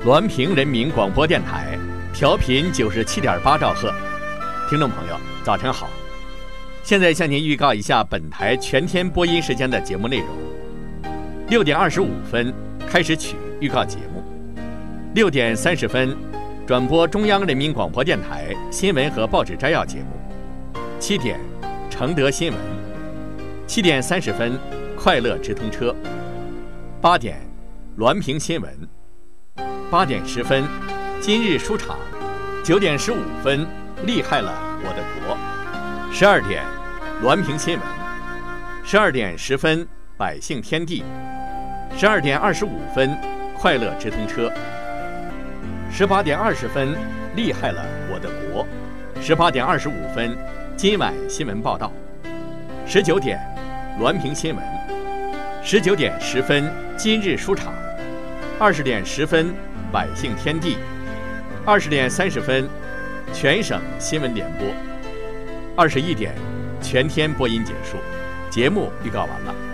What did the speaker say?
滦平人民广播电台，调频97.8兆赫。听众朋友，早晨好！现在向您预告一下本台全天播音时间的节目内容：6点25分开始曲预告节目，6点30分转播中央人民广播电台新闻和报纸摘要节目，7点承德新闻，7点30分快乐直通车，8点滦平新闻，8点10分今日书场，9点15分厉害了我的国，12点滦平新闻，12点10分百姓天地，12点25分快乐直通车，18点20分厉害了我的国，18点25分今晚新闻报道，19点滦平新闻，19点10分今日书场，20点10分百姓天地，20点30分全省新闻联播，21点全天播音结束。节目预告完了。